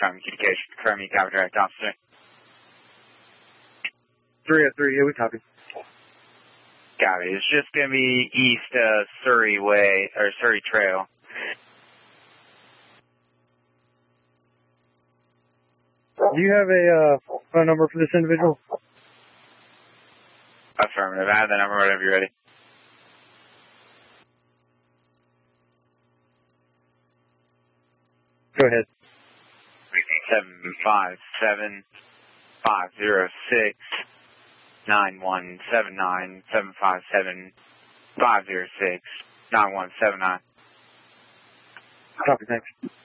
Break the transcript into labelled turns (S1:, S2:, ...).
S1: communication. Confirm you copy direct officer.
S2: 303, yeah, we copy.
S1: Copy. It's just going to be east Surrey Way, or Surrey Trail.
S2: Do you have a phone number for this individual?
S1: Affirmative. I have the number whenever you're ready.
S2: Go ahead.
S1: 757-506-9179, 757-506-9179.
S2: Copy, thanks.